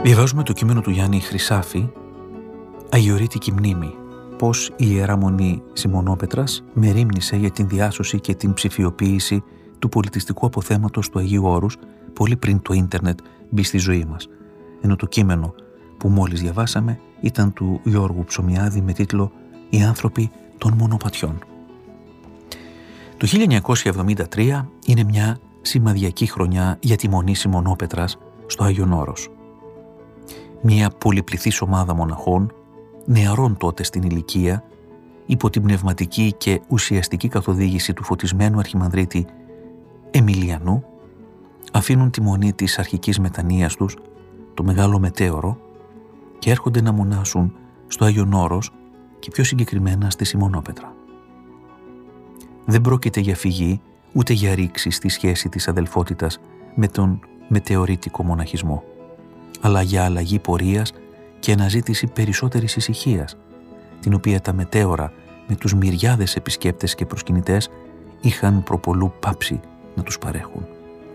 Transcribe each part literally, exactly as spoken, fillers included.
Διαβάζουμε το κείμενο του Γιάννη Χρυσάφη, «Αγιορείτικη μνήμη», πώς η Ιερά Μονή Σιμωνόπετρας μερίμνησε για την διάσωση και την ψηφιοποίηση του πολιτιστικού αποθέματος του Αγίου Όρους πολύ πριν το ίντερνετ μπει στη ζωή μας. Ενώ το κείμενο που μόλις διαβάσαμε ήταν του Γιώργου Ψωμιάδη με τίτλο «Οι άνθρωποι των μονοπατιών». Το χίλια εννιακόσια εβδομήντα τρία είναι μια σημαδιακή χρονιά για τη Μονή Σιμωνόπετρας στο Άγιον Όρος. Μια πολυπληθής ομάδα μοναχών, νεαρών τότε στην ηλικία, υπό την πνευματική και ουσιαστική καθοδήγηση του φωτισμένου αρχιμανδρίτη Εμιλιανού, αφήνουν τη μονή της αρχικής μετανοίας τους, το Μεγάλο Μετέωρο, και έρχονται να μονάσουν στο Άγιον Όρος και πιο συγκεκριμένα στη Σιμωνόπετρα. Δεν πρόκειται για φυγή ούτε για ρήξη στη σχέση της αδελφότητας με τον μετεωρίτικο μοναχισμό, αλλά για αλλαγή πορείας και αναζήτηση περισσότερης ησυχίας, την οποία τα μετέωρα με τους μυριάδες επισκέπτες και προσκυνητές είχαν προπολού πάψει να τους παρέχουν.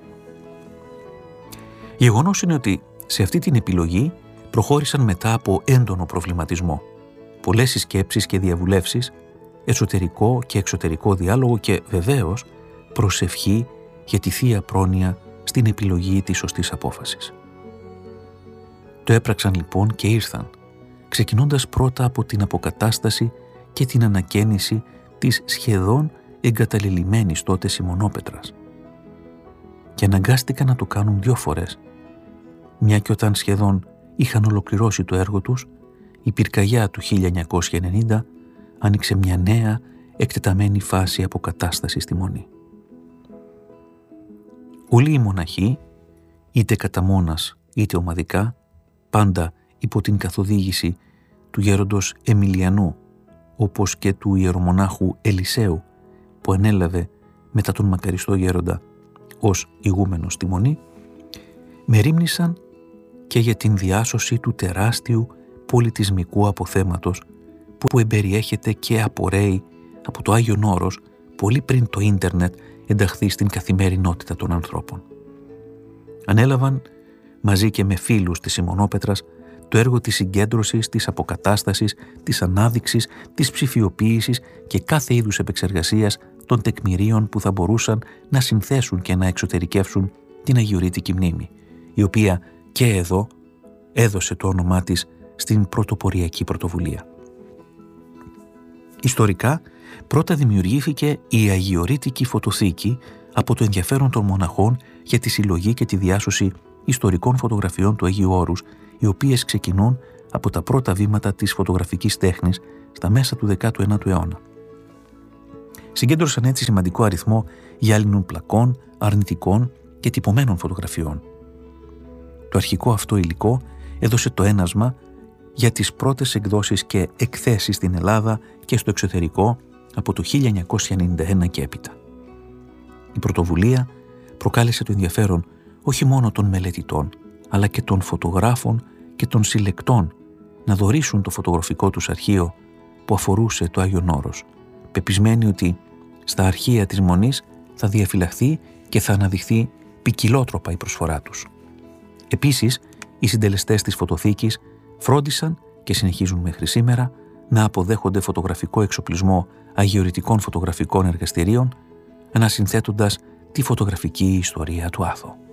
Γεγονός είναι ότι σε αυτή την επιλογή προχώρησαν μετά από έντονο προβληματισμό, πολλές συσκέψεις και διαβουλεύσεις, εσωτερικό και εξωτερικό διάλογο και βεβαίως προσευχή για τη Θεία Πρόνοια στην επιλογή της σωστής απόφασης. Το έπραξαν λοιπόν και ήρθαν, ξεκινώντας πρώτα από την αποκατάσταση και την ανακαίνιση της σχεδόν εγκαταλελειμμένης τότε Σιμωνόπετρας. Και αναγκάστηκαν να το κάνουν δυο φορές, μια και όταν σχεδόν είχαν ολοκληρώσει το έργο τους, η πυρκαγιά του χίλια εννιακόσια ενενήντα άνοιξε μια νέα εκτεταμένη φάση αποκατάστασης στη Μονή. Όλοι οι μοναχοί, είτε κατά μόνας είτε ομαδικά, πάντα υπό την καθοδήγηση του γέροντος Εμιλιανού, όπως και του ιερομονάχου Ελισέου, που ανέλαβε μετά τον μακαριστό γέροντα ως ηγούμενος στη Μονή, μερίμνησαν και για την διάσωση του τεράστιου πολιτισμικού αποθέματος που εμπεριέχεται και απορρέει από το Άγιον Όρος πολύ πριν το ίντερνετ ενταχθεί στην καθημερινότητα των ανθρώπων. Ανέλαβαν μαζί και με φίλους της Σιμωνόπετρας το έργο της συγκέντρωσης, της αποκατάστασης, της ανάδειξης, της ψηφιοποίησης και κάθε είδους επεξεργασίας των τεκμηρίων που θα μπορούσαν να συνθέσουν και να εξωτερικεύσουν την αγιορείτικη μνήμη, η οποία και εδώ έδωσε το όνομά της στην πρωτοποριακή πρωτοβουλία. Ιστορικά, πρώτα δημιουργήθηκε η Αγιορείτικη Φωτοθήκη από το ενδιαφέρον των μοναχών για τη συλλογή και τη διάσωση ιστορικών φωτογραφιών του Αγίου Όρους, οι οποίες ξεκινούν από τα πρώτα βήματα της φωτογραφικής τέχνης στα μέσα του δέκατου ένατου αιώνα. Συγκέντρωσαν έτσι σημαντικό αριθμό γυάλινων πλακών, αρνητικών και τυπωμένων φωτογραφιών. Το αρχικό αυτό υλικό έδωσε το ένασμα για τις πρώτες εκδόσεις και εκθέσεις στην Ελλάδα και στο εξωτερικό από το χίλια εννιακόσια ενενήντα ένα και έπειτα. Η πρωτοβουλία προκάλεσε το ενδιαφέρον όχι μόνο των μελετητών, αλλά και των φωτογράφων και των συλλεκτών να δωρήσουν το φωτογραφικό τους αρχείο που αφορούσε το Άγιον Όρος, πεπισμένοι ότι στα αρχεία της Μονής θα διαφυλαχθεί και θα αναδειχθεί ποικιλότροπα η προσφορά τους. Επίσης, οι συντελεστές της φωτοθήκης φρόντισαν και συνεχίζουν μέχρι σήμερα να αποδέχονται φωτογραφικό εξοπλισμό αγιορειτικών φωτογραφικών εργαστηρίων, ανασυνθέτοντας τη φωτογραφική ιστορία του Άθο.